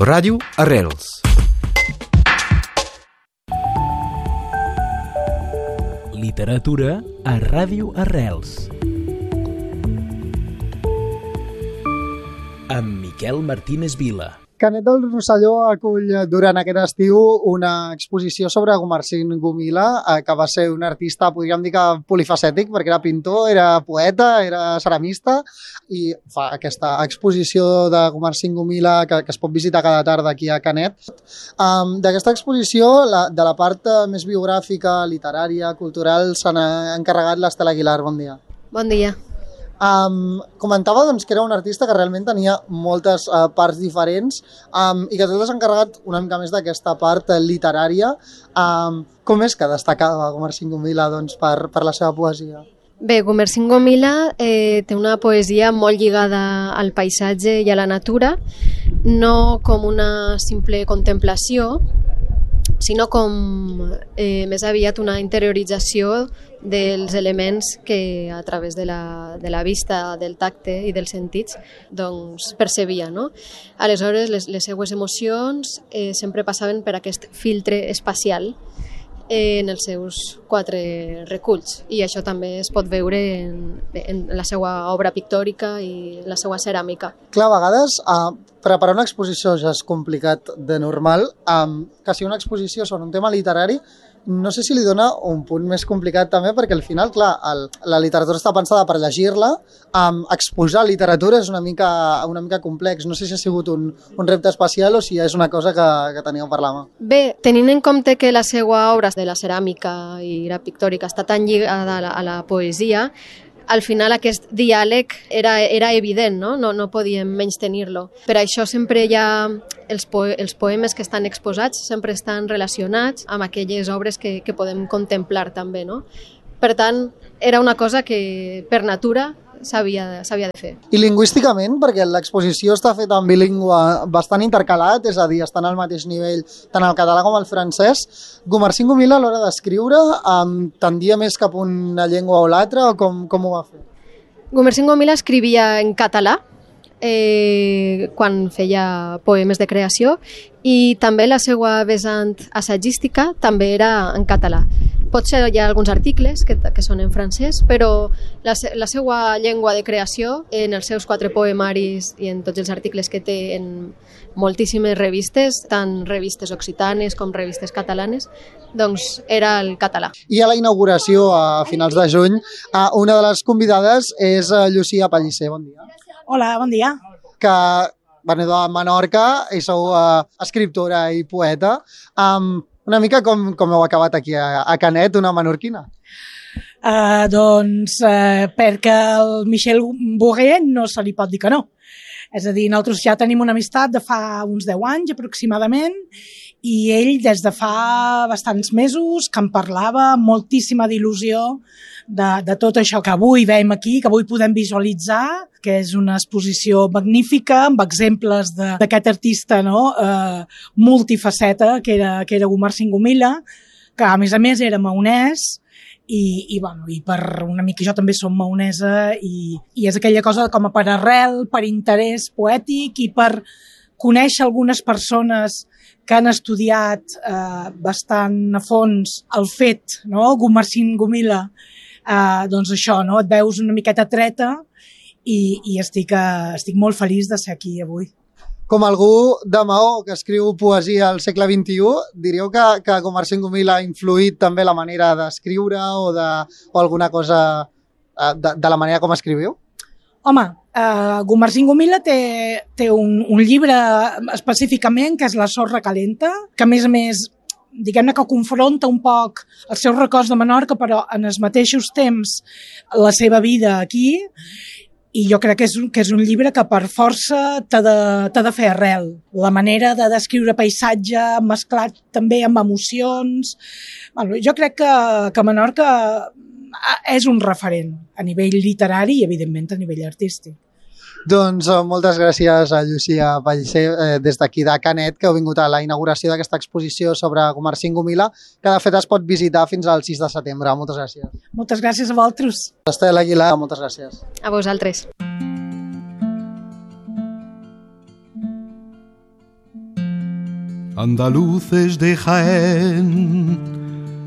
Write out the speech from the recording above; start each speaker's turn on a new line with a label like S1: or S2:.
S1: Ràdio Arrels.
S2: Literatura a Ràdio Arrels. Amb Miquel Martínez Vila.
S3: Canet del Rosselló acull durant aquest estiu una exposició sobre Gumersind Gumila, que va ser un artista, podríem dir que polifacètic, perquè era pintor, era poeta, era ceramista, i fa aquesta exposició de Gumersind Gumila que es pot visitar cada tarda aquí a Canet. D'aquesta exposició, de la part més biogràfica, literària, cultural, se n'ha encarregat l'Estela Aguilar. Bon dia.
S4: Bon dia.
S3: Comentava que era un artista que realment tenia moltes parts diferents i que tu t'has encarregat una mica més d'aquesta part literària. Com és que destacava Gumersind Gumila per la seva poesia?
S4: Bé, Gumersind Gumila té una poesia molt lligada al paisatge i a la natura, no com una simple contemplació, sinó com més aviat una interiorització dels elements que a través de la vista, del tacte i dels sentits percebia. No? Aleshores, les seues emocions sempre passaven per aquest filtre espacial en els seus 4 reculls, i això també es pot veure en la seva obra pictòrica i la seva ceràmica.
S3: Clar, a vegades preparar una exposició ja és complicat de normal, que sigui una exposició sobre un tema literari no sé si li dona un punt més complicat també, perquè al final, clar, la literatura està pensada per llegir-la, exposar literatura és una mica complex. No sé si ha sigut un repte especial o si és una cosa que teníeu per la mà.
S4: Bé, tenint en compte que la seva obra de la ceràmica i la pictòrica està tan lligada a la poesia, al final aquest diàleg era evident, no podíem menys tenir-lo. Per això sempre hi ha els poemes que estan exposats sempre estan relacionats amb aquelles obres que podem contemplar també. No? Per tant, era una cosa que per natura s'havia de fer.
S3: I lingüísticament, perquè l'exposició està feta en bilingüe bastant intercalat, és a dir, estan al mateix nivell tant el català com el francès, Gumersind Gumila a l'hora d'escriure tendia més cap una llengua o l'altra, o com ho va fer?
S4: Gumersind Gumila escrivia en català quan feia poemes de creació, i també la seva vessant assagística també era en català. Potser hi ha alguns articles que són en francès, però la seva llengua de creació, en els seus 4 poemaris i en tots els articles que té en moltíssimes revistes, tant revistes occitanes com revistes catalanes, doncs era el català.
S3: I a la inauguració a finals de juny, una de les convidades és Llucia Pellicer. Bon dia.
S5: Hola, bon dia.
S3: Que veniu de Menorca i sou escriptora i poeta. Una mica com heu acabat aquí a Canet, una menorquina?
S5: Perquè el Michel Bourré no se li pot dir que no. És a dir, nosaltres ja tenim una amistat de fa uns 10 anys aproximadament, i ell des de fa bastants mesos que em parlava moltíssima d'il·lusió de tot això que avui veiem aquí, que avui podem visualitzar, que és una exposició magnífica amb exemples d'aquest artista multifaceta que era Gumersind Gumila, que a més era maonès, i per una mica jo també som maonesa, i és aquella cosa com a per arrel, per interès poètic i per conèixer algunes persones que han estudiat bastant a fons el fet, Gumersind Gumila, doncs això, et veus una miqueta treta, i estic molt feliç de ser aquí avui.
S3: Com algú de Maó que escriu poesia al segle XXI, diríeu que Gumersind Gumila ha influït també la manera d'escriure o alguna cosa de la manera com escriviu?
S5: Home, Gumersind Gumila té un llibre específicament que és La sorra calenta, que a més diguem-ne que confronta un poc els seus records de Menorca, però en els mateixos temps la seva vida aquí, i jo crec que és un llibre que per força t'ha de fer arrel. La manera de descriure paisatge mesclat també amb emocions. Jo crec que Menorca és un referent a nivell literari i, evidentment, a nivell artístic.
S3: Doncs moltes gràcies a Llucia Pellicer des d'aquí de Canet, que heu vingut a la inauguració d'aquesta exposició sobre Gumersind Gumila, que de fet es pot visitar fins al 6 de setembre. Moltes gràcies.
S5: Moltes gràcies a vosaltres.
S3: Estela Aguilar, moltes gràcies.
S4: A vosaltres.
S1: andaluces de Jaén,